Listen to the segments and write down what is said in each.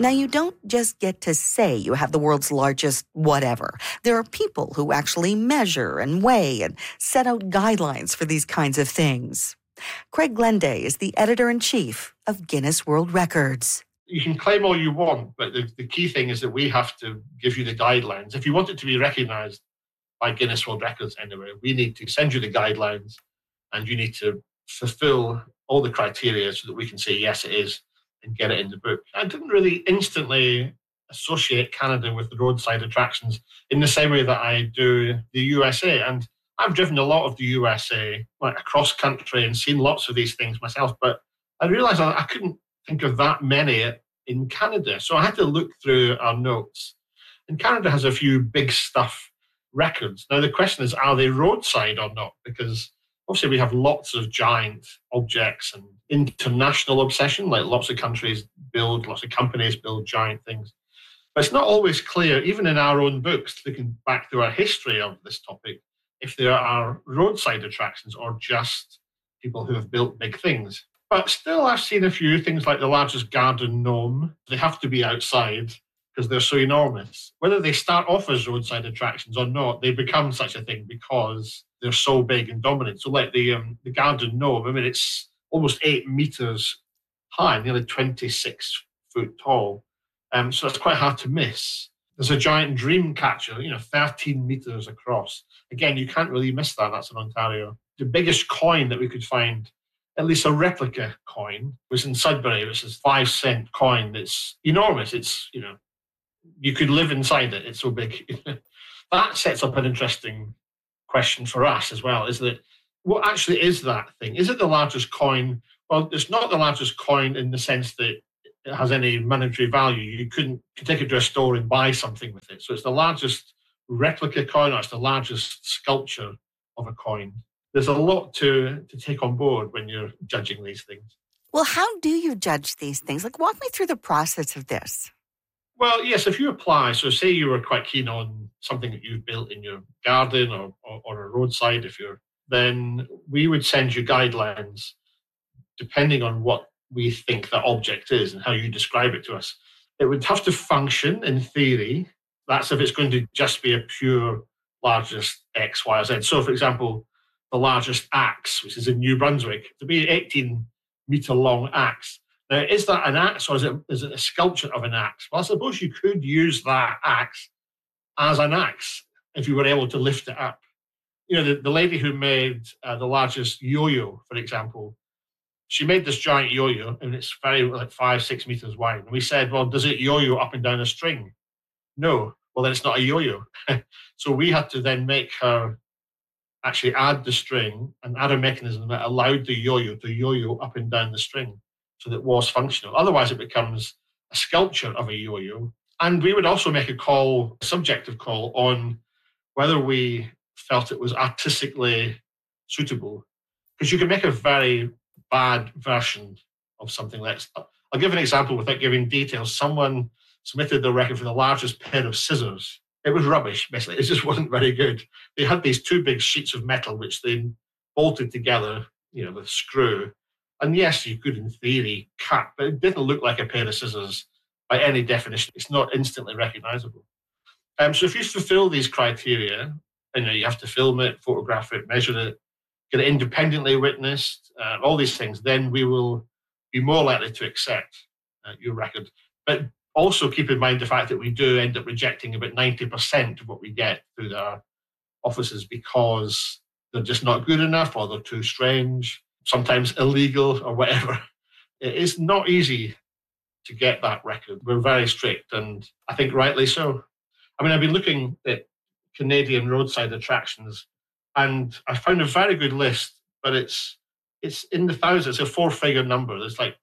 Now, you don't just get to say you have the world's largest whatever. There are people who actually measure and weigh and set out guidelines for these kinds of things. Craig Glenday is the editor-in-chief of Guinness World Records. You can claim all you want, but the key thing is that we have to give you the guidelines. If you want it to be recognised by Guinness World Records anyway, we need to send you the guidelines and you need to fulfil all the criteria so that we can say, yes, it is, and get it in the book. I didn't really instantly associate Canada with the roadside attractions in the same way that I do the USA. And I've driven a lot of the USA, like across country, and seen lots of these things myself, but I realised I couldn't think of that many in Canada. So I had to look through our notes. And Canada has a few big stuff records. Now, the question is, are they roadside or not? Because obviously we have lots of giant objects and international obsession, like lots of countries build, lots of companies build giant things. But it's not always clear, even in our own books, looking back through our history of this topic, if there are roadside attractions or just people who have built big things. But still, I've seen a few things like the largest garden gnome. They have to be outside because they're so enormous. Whether they start off as roadside attractions or not, they become such a thing because they're so big and dominant. So like the garden gnome, I mean, it's almost 8 meters high, nearly 26 foot tall. So that's quite hard to miss. There's a giant dream catcher, 13 meters across. Again, you can't really miss that. That's in Ontario. The biggest coin that we could find, at least a replica coin, was in Sudbury, which is a 5-cent coin. It's enormous. It's, you could live inside it. It's so big. That sets up an interesting question for us as well, is that what actually is that thing? Is it the largest coin? Well, it's not the largest coin in the sense that it has any monetary value. You could take it to a store and buy something with it. So it's the largest replica coin, or it's the largest sculpture of a coin. There's a lot to take on board when you're judging these things. Well, how do you judge these things? Like, walk me through the process of this. Well, yes, if you apply, so say you were quite keen on something that you've built in your garden or a roadside, then we would send you guidelines depending on what we think that object is and how you describe it to us. It would have to function in theory. That's if it's going to just be a pure largest X, Y, or Z. So, for example, the largest axe, which is in New Brunswick, to be an 18-meter long axe. Now, is that an axe or is it a sculpture of an axe? Well, I suppose you could use that axe as an axe if you were able to lift it up. The lady who made the largest yo-yo, for example, she made this giant yo-yo and it's very 5-6 meters wide. And we said, well, does it yo-yo up and down a string? No. Well, then it's not a yo-yo. So we had to then make her actually add the string and add a mechanism that allowed the yo-yo to yo-yo up and down the string so that it was functional. Otherwise, it becomes a sculpture of a yo-yo. And we would also make a subjective call on whether we felt it was artistically suitable. Because you can make a very bad version of something like that. I'll give an example without giving details. Someone submitted the record for the largest pair of scissors. It was rubbish, basically. It just wasn't very good. They had these 2 big sheets of metal which they bolted together, with a screw. And yes, you could, in theory, cut, but it didn't look like a pair of scissors by any definition. It's not instantly recognizable. So if you fulfill these criteria, you have to film it, photograph it, measure it, get it independently witnessed, all these things, then we will be more likely to accept your record. But also keep in mind the fact that we do end up rejecting about 90% of what we get through our offices because they're just not good enough or they're too strange, sometimes illegal or whatever. It is not easy to get that record. We're very strict, and I think rightly so. I mean, I've been looking at Canadian roadside attractions, and I found a very good list, but it's in the thousands. It's a 4-figure number. There's like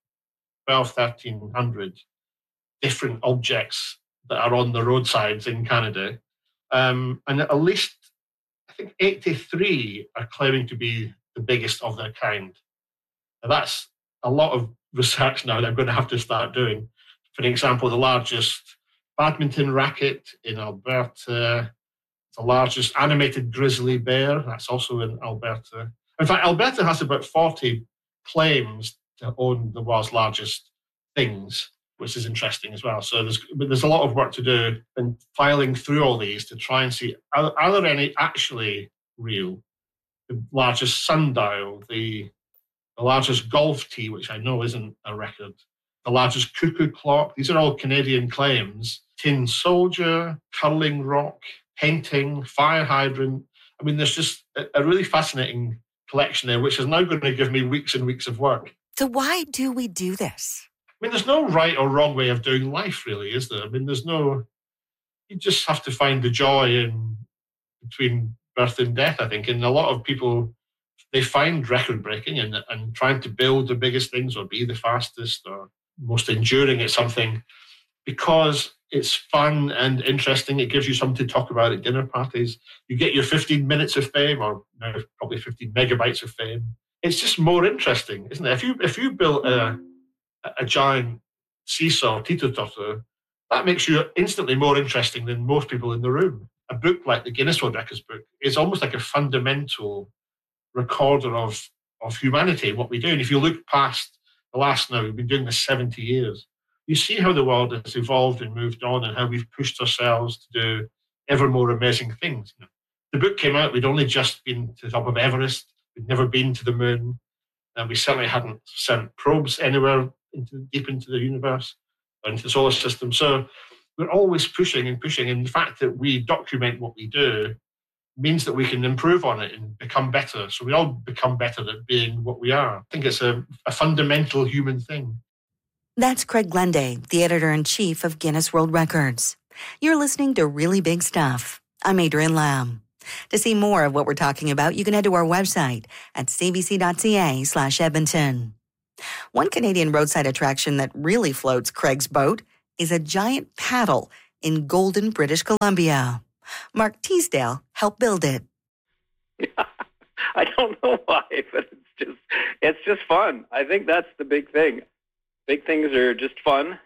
1,300 different objects that are on the roadsides in Canada. And at least, I think 83 are claiming to be the biggest of their kind. Now, that's a lot of research now that I'm going to have to start doing. For example, the largest badminton racket in Alberta, the largest animated grizzly bear, that's also in Alberta. In fact, Alberta has about 40 claims to own the world's largest things. which is interesting as well. So there's a lot of work to do in filing through all these to try and see, are there any actually real? The largest sundial, the largest golf tee, which I know isn't a record, the largest cuckoo clock. These are all Canadian claims. Tin soldier, curling rock, painting, fire hydrant. I mean, there's just a really fascinating collection there, which is now going to give me weeks and weeks of work. So why do we do this? I mean, there's no right or wrong way of doing life, really, is there? I mean, you just have to find the joy in between birth and death, I think. And a lot of people, they find record breaking and trying to build the biggest things or be the fastest or most enduring at something because it's fun and interesting. It gives you something to talk about at dinner parties. You get your 15 minutes of fame, or now probably 15 megabytes of fame. It's just more interesting, isn't it? If you built a giant seesaw, teeter-totter, that makes you instantly more interesting than most people in the room. A book like the Guinness World Records book is almost like a fundamental recorder of humanity, what we do. And if you look past the last now, we've been doing this 70 years, you see how the world has evolved and moved on and how we've pushed ourselves to do ever more amazing things. The book came out, we'd only just been to the top of Everest, we'd never been to the moon, and we certainly hadn't sent probes anywhere deep into the universe or into the solar system. So we're always pushing and pushing. And the fact that we document what we do means that we can improve on it and become better. So we all become better at being what we are. I think it's a fundamental human thing. That's Craig Glenday, the editor-in-chief of Guinness World Records. You're listening to Really Big Stuff. I'm Adrienne Lamb. To see more of what we're talking about, you can head to our website at cbc.ca/Edmonton. One Canadian roadside attraction that really floats Craig's boat is a giant paddle in Golden, British Columbia. Mark Teasdale helped build it. Yeah, I don't know why, but it's just fun. I think that's the big thing. Big things are just fun.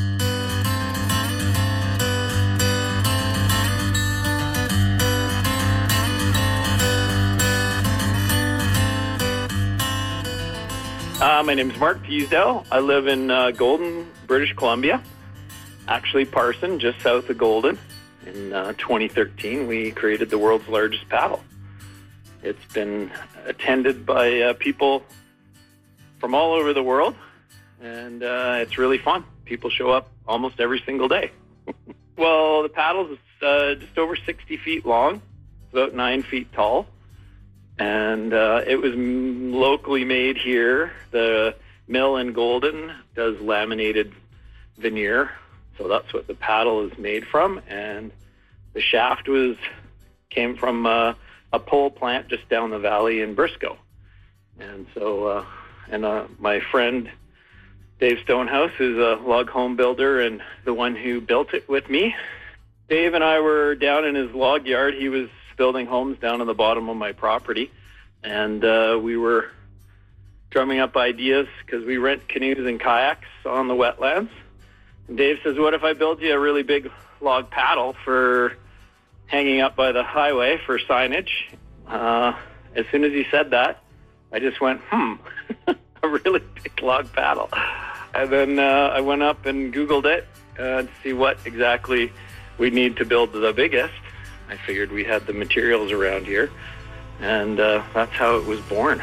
My name is Mark Teasdale. I live in Golden, British Columbia. Actually, Parson, just south of Golden. In 2013, we created the world's largest paddle. It's been attended by people from all over the world, and it's really fun. People show up almost every single day. Well, the paddle is just over 60 feet long, about 9 feet tall, and it was locally made here. The mill in Golden does laminated veneer, so that's what the paddle is made from, and the shaft came from a pole plant just down the valley in Briscoe. And so, my friend Dave Stonehouse is a log home builder and the one who built it with me. Dave and I were down in his log yard. He was building homes down on the bottom of my property, and we were drumming up ideas because we rent canoes and kayaks on the wetlands. And Dave says, what if I build you a really big log paddle for hanging up by the highway for signage? As soon as he said that, I just went, a really big log paddle. And then I went up and Googled it to see what exactly we need to build the biggest. I figured we had the materials around here, and that's how it was born.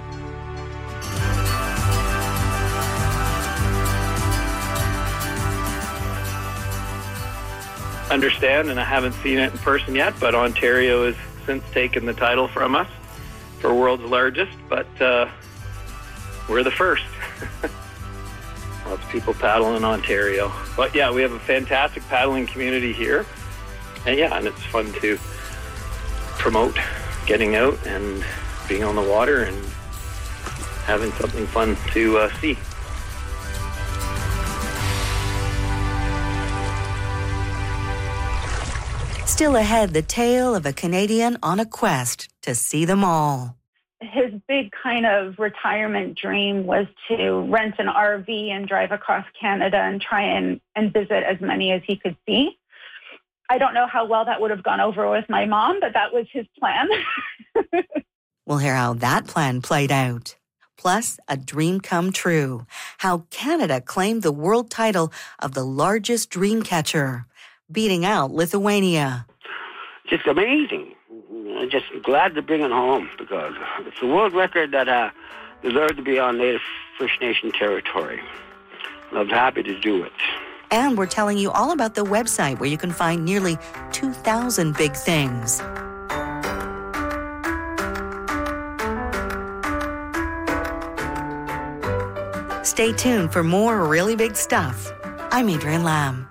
Understand, and I haven't seen it in person yet, but Ontario has since taken the title from us for world's largest, but we're the first. Lots of people paddle in Ontario. But yeah, we have a fantastic paddling community here. And and it's fun to promote getting out and being on the water and having something fun to see. Still ahead, the tale of a Canadian on a quest to see them all. His big kind of retirement dream was to rent an RV and drive across Canada and try and visit as many as he could see. I don't know how well that would have gone over with my mom, but that was his plan. We'll hear how that plan played out. Plus, a dream come true. How Canada claimed the world title of the largest dream catcher, beating out Lithuania. Just amazing. I'm just glad to bring it home because it's a world record that deserves to be on Native First Nation territory. I'm happy to do it. And we're telling you all about the website where you can find nearly 2,000 big things. Stay tuned for more really big stuff. I'm Adrienne Lamb.